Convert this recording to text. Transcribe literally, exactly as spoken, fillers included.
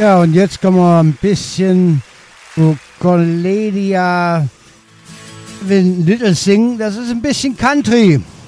Ja, und jetzt kommen wir ein bisschen zu Cornelia Little singen. Das ist ein bisschen Country.